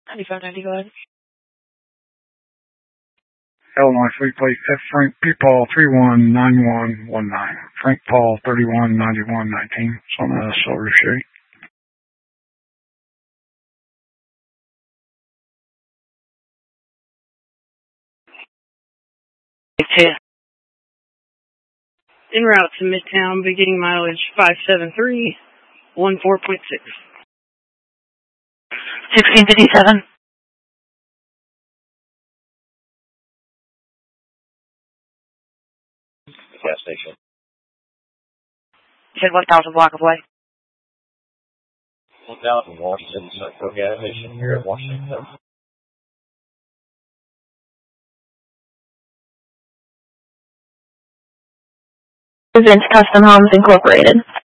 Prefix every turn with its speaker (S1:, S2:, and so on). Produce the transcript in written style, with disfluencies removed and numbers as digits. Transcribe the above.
S1: 9590, go ahead.
S2: Illinois Fleet Plate F. Frank P. Paul 319119. Frank Paul 319119. It's on a Silver Shade.
S1: En route to Midtown, beginning mileage 573, 14.6. 1657.
S3: Gas station.
S1: You said 1,000 block of way?
S3: 1,000 Washington Central gas station here at Washington.
S4: Vince Custom Homes Incorporated.